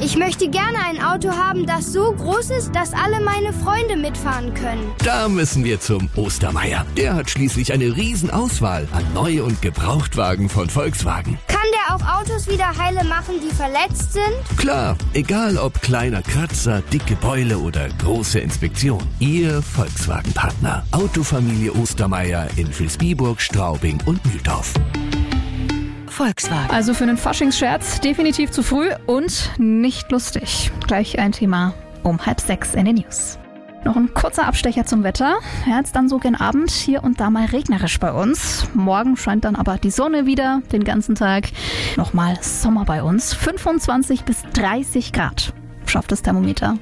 Ich möchte gerne ein Auto haben, das so groß ist, dass alle meine Freunde mitfahren können. Da müssen wir zum Ostermeier. Der hat schließlich eine Riesenauswahl an Neu- und Gebrauchtwagen von Volkswagen. Kann der auch Autos wieder heile machen, die verletzt sind? Klar, egal ob kleiner Kratzer, dicke Beule oder große Inspektion. Ihr Volkswagen-Partner. Autofamilie Ostermeier in Vilsbiburg, Straubing und Mühldorf. Volkswagen. Also für einen Faschingsscherz definitiv zu früh und nicht lustig. Gleich ein Thema um 5:30 in den News. Noch ein kurzer Abstecher zum Wetter. Ja, jetzt dann so gen Abend, hier und da mal regnerisch bei uns. Morgen scheint dann aber die Sonne wieder den ganzen Tag. Nochmal Sommer bei uns. 25 bis 30 Grad schafft das Thermometer.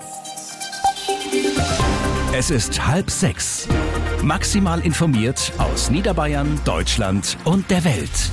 Es ist 5:30. Maximal informiert aus Niederbayern, Deutschland und der Welt.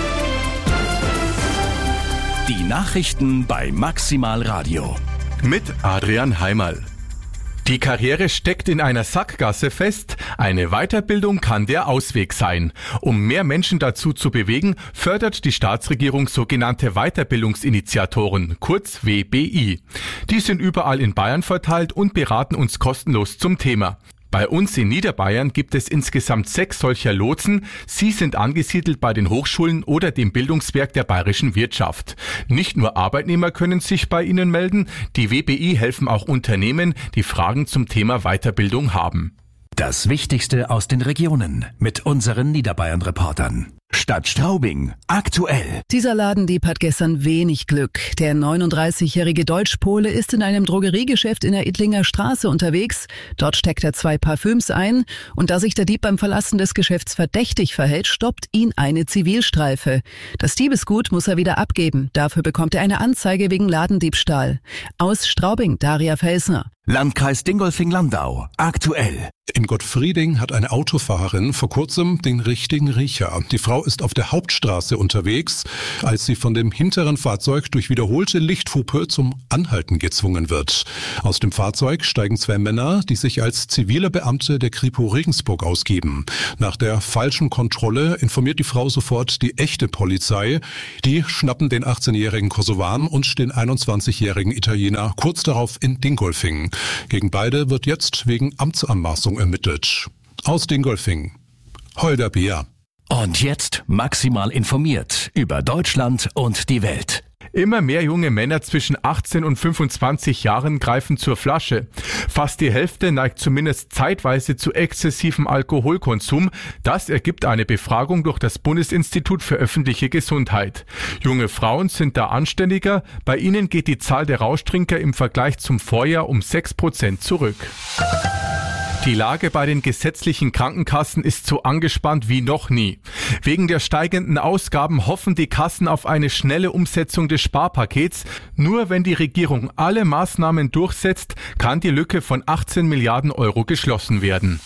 Die Nachrichten bei Maximal Radio. Mit Adrian Heimerl. Die Karriere steckt in einer Sackgasse fest. Eine Weiterbildung kann der Ausweg sein. Um mehr Menschen dazu zu bewegen, fördert die Staatsregierung sogenannte Weiterbildungsinitiatoren, kurz WBI. Die sind überall in Bayern verteilt und beraten uns kostenlos zum Thema. Bei uns in Niederbayern gibt es insgesamt 6 solcher Lotsen. Sie sind angesiedelt bei den Hochschulen oder dem Bildungswerk der bayerischen Wirtschaft. Nicht nur Arbeitnehmer können sich bei ihnen melden, die WBI helfen auch Unternehmen, die Fragen zum Thema Weiterbildung haben. Das Wichtigste aus den Regionen mit unseren Niederbayern-Reportern. Stadt Straubing, aktuell. Dieser Ladendieb hat gestern wenig Glück. Der 39-jährige Deutschpole ist in einem Drogeriegeschäft in der Idlinger Straße unterwegs. Dort steckt er 2 Parfüms ein. Und da sich der Dieb beim Verlassen des Geschäfts verdächtig verhält, stoppt ihn eine Zivilstreife. Das Diebesgut muss er wieder abgeben. Dafür bekommt er eine Anzeige wegen Ladendiebstahl. Aus Straubing, Daria Felsner. Landkreis Dingolfing-Landau, aktuell. In Gottfrieding hat eine Autofahrerin vor kurzem den richtigen Riecher. Die Frau ist auf der Hauptstraße unterwegs, als sie von dem hinteren Fahrzeug durch wiederholte Lichthupe zum Anhalten gezwungen wird. Aus dem Fahrzeug steigen 2 Männer, die sich als zivile Beamte der Kripo Regensburg ausgeben. Nach der falschen Kontrolle informiert die Frau sofort die echte Polizei. Die schnappen den 18-jährigen Kosovan und den 21-jährigen Italiener kurz darauf in Dingolfing. Gegen beide wird jetzt wegen Amtsanmaßung ermittelt. Aus Dingolfing, Holger Beer. Und jetzt maximal informiert über Deutschland und die Welt. Immer mehr junge Männer zwischen 18 und 25 Jahren greifen zur Flasche. Fast die Hälfte neigt zumindest zeitweise zu exzessivem Alkoholkonsum. Das ergibt eine Befragung durch das Bundesinstitut für öffentliche Gesundheit. Junge Frauen sind da anständiger. Bei ihnen geht die Zahl der Rauschtrinker im Vergleich zum Vorjahr um 6% zurück. Die Lage bei den gesetzlichen Krankenkassen ist so angespannt wie noch nie. Wegen der steigenden Ausgaben hoffen die Kassen auf eine schnelle Umsetzung des Sparpakets. Nur wenn die Regierung alle Maßnahmen durchsetzt, kann die Lücke von 18 Milliarden Euro geschlossen werden.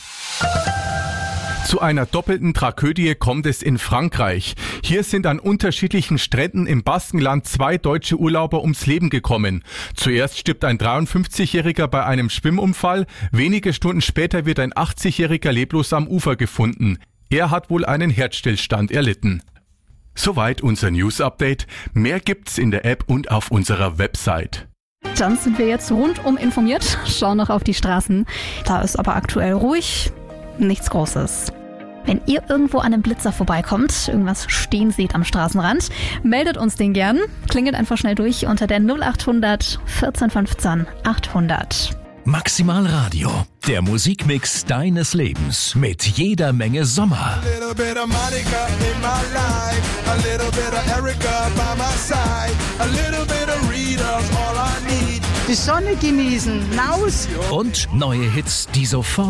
Zu einer doppelten Tragödie kommt es in Frankreich. Hier sind an unterschiedlichen Stränden im Baskenland 2 deutsche Urlauber ums Leben gekommen. Zuerst stirbt ein 53-Jähriger bei einem Schwimmunfall. Wenige Stunden später wird ein 80-Jähriger leblos am Ufer gefunden. Er hat wohl einen Herzstillstand erlitten. Soweit unser News-Update. Mehr gibt's in der App und auf unserer Website. Dann sind wir jetzt rundum informiert. Schauen noch auf die Straßen. Da ist aber aktuell ruhig. Nichts Großes. Wenn ihr irgendwo an einem Blitzer vorbeikommt, irgendwas stehen seht am Straßenrand, meldet uns den gern. Klingelt einfach schnell durch unter der 0800 1415 800. Maximal Radio, der Musikmix deines Lebens mit jeder Menge Sommer. Die Sonne genießen, raus. Und neue Hits, die sofort